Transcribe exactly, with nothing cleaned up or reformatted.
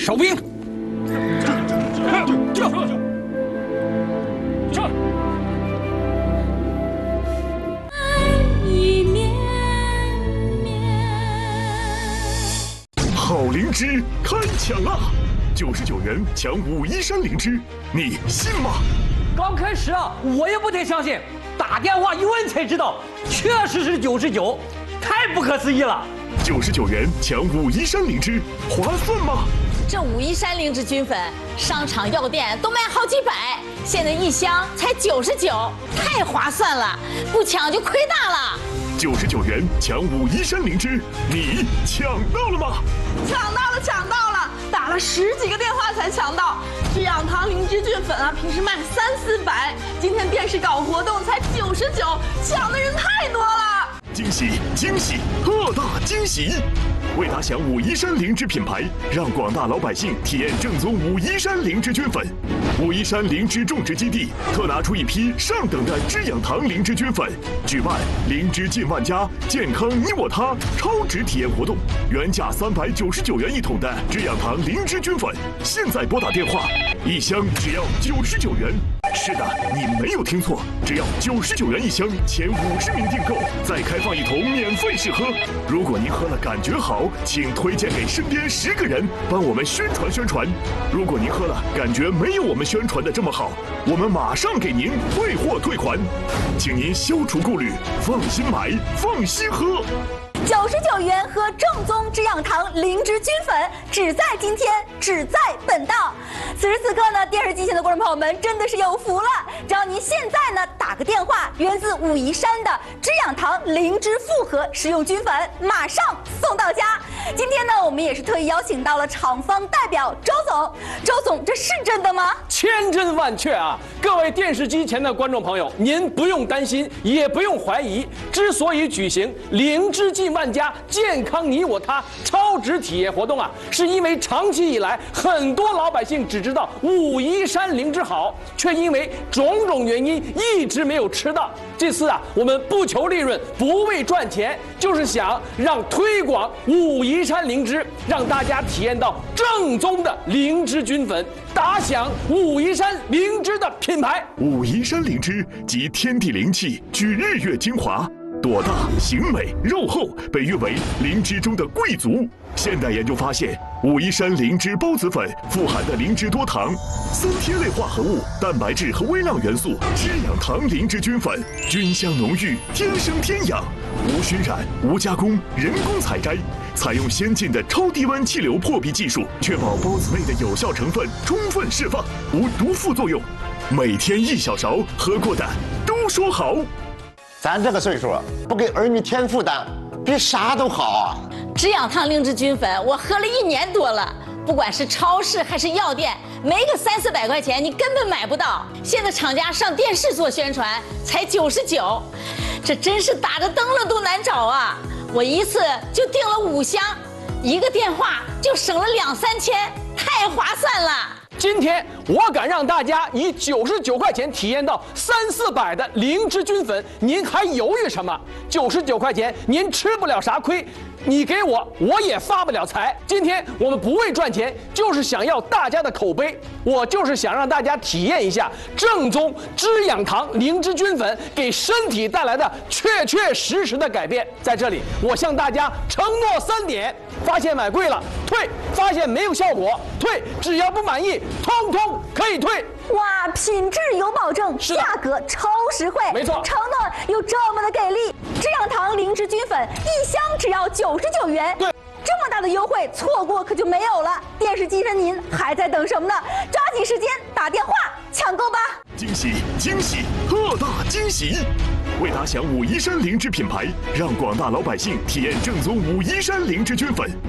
哨兵。这这这。 好灵芝开抢啦！九十九元抢武夷山灵芝，你信吗？ 刚开始啊，我也不太相信，打电话一问才知道，确实是九十九，太不可思议了。 九十九元抢武夷山灵芝，划算吗？ 这武夷山灵芝菌粉，商场药店都卖好几百，现在一箱才九十九，太划算了，不抢就亏大了。 九十九元抢武夷山灵芝，你抢到了吗？ 抢到了，抢到了！打了十几个电话才抢到。制氧堂灵芝菌粉啊，平时卖三四百，今天电视搞活动才九十九，抢的人太多了。 惊喜惊喜，特大惊喜！为打响武夷山灵芝品牌，让广大老百姓体验正宗武夷山灵芝菌粉。武夷山灵芝种植基地特拿出一批上等的制氧堂灵芝菌粉，举办灵芝进万家，健康你我他超值体验活动。原价三百九十九元一桶的制氧堂灵芝菌粉，现在拨打电话，一箱只要九十九元。是的，你没有听错，只要九十九元一箱，前五十名订购再开放一桶免费试喝。如果您喝了感觉好，请推荐给身边十个人，帮我们宣传宣传。如果您喝了感觉没有我们宣传的这么好，我们马上给您退货退款，请您消除顾虑，放心买，放心喝。 九十九元喝正宗制氧堂灵芝菌粉，只在今天，只在本档。此时此刻呢，电视机前的观众朋友们真的是有福了，只要您现在呢打个电话，源自武夷山的制氧堂灵芝复合食用菌粉，马上送到家。今天呢，我们也是特意邀请到了厂方代表周总，周总，这是真的吗？ 千真万确啊！各位电视机前的观众朋友，您不用担心，也不用怀疑。之所以举行灵芝进万家健康你我他超值体验活动啊，是因为长期以来很多老百姓只知道武夷山灵芝好，却因为种种原因一直没有吃到。这次啊，我们不求利润，不为赚钱，就是想让推广武夷山灵芝，让大家体验到正宗的灵芝菌粉，打响武夷山灵芝的品牌。 武夷山灵芝集天地灵气，聚日月精华。 朵大形美肉厚，被誉为灵芝中的贵族。现代研究发现，武夷山灵芝孢子粉富含的灵芝多糖、三萜类化合物、蛋白质和微量元素，制氧堂灵芝菌粉菌香浓郁，天生天养，无熏染、无加工、人工采摘，采用先进的超低温气流破壁技术，确保孢子内的有效成分充分释放，无毒副作用。每天一小勺，喝过的都说好。 咱这个岁数，不给儿女添负担，比啥都好啊！ 制氧堂灵芝菌粉，我喝了一年多了，不管是超市还是药店，没个三四百块钱你根本买不到。现在厂家上电视做宣传，才九十九，这真是打着灯笼都难找啊！我一次就订了五箱，一个电话就省了两三千，太划算了。 今天我敢让大家以九十九块钱体验到三四百的灵芝菌粉，您还犹豫什么？九十九块钱您吃不了啥亏，你给我我也发不了财。今天我们不为赚钱，就是想要大家的口碑，我就是想让大家体验一下正宗制氧堂灵芝菌粉给身体带来的确确实实的改变。在这里，我向大家承诺三点：发现买贵了退，发现没有效果退，只要不满意。 通通可以退哇！品质有保证，价格超实惠， 没错， 承诺有这么的给力。制氧堂灵芝菌粉一箱只要九十九元， 对， 这么大的优惠，错过可就没有了。电视机上您还在等什么呢？抓紧时间打电话抢购吧！ 惊喜惊喜，特大惊喜！为打响武夷山灵芝品牌，让广大老百姓体验正宗武夷山灵芝菌粉。